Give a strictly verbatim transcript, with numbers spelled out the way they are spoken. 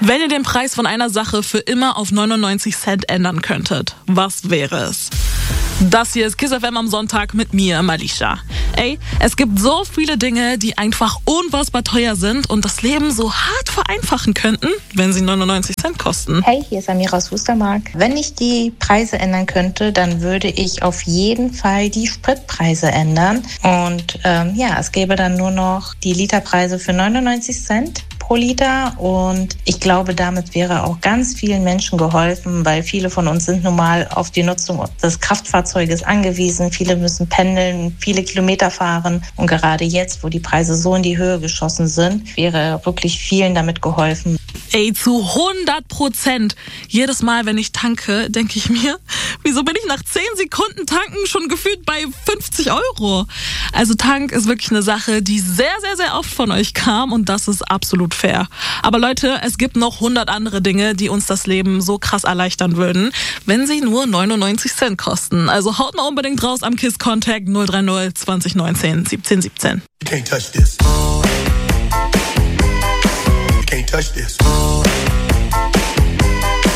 Wenn ihr den Preis von einer Sache für immer auf neunundneunzig Cent ändern könntet, was wäre es? Das hier ist Kiss F M am Sonntag mit mir, Malisha. Ey, es gibt so viele Dinge, die einfach unfassbar teuer sind und das Leben so hart vereinfachen könnten, wenn sie neunundneunzig Cent kosten. Hey, hier ist Amira aus Wustermark. Wenn ich die Preise ändern könnte, dann würde ich auf jeden Fall die Spritpreise ändern. Und ähm, ja, es gäbe dann nur noch die Literpreise für neunundneunzig Cent pro Liter. Und ich glaube, damit wäre auch ganz vielen Menschen geholfen, weil viele von uns sind nun mal auf die Nutzung des Kraftfahrzeuges angewiesen. Viele müssen pendeln, viele Kilometer fahren. Und gerade jetzt, wo die Preise so in die Höhe geschossen sind, wäre wirklich vielen damit geholfen. Ey, zu hundert Prozent. Jedes Mal, wenn ich tanke, denke ich mir, wieso bin ich nach zehn Sekunden tanken schon gefühlt bei fünfzig Euro? Also Tank ist wirklich eine Sache, die sehr, sehr, sehr oft von euch kam und das ist absolut fair. Aber Leute, es gibt noch hundert andere Dinge, die uns das Leben so krass erleichtern würden, wenn sie nur neunundneunzig Cent kosten. Also haut mal unbedingt raus am KISS Contact null drei null zwanzig neunzehn siebzehn siebzehn. You can't touch this.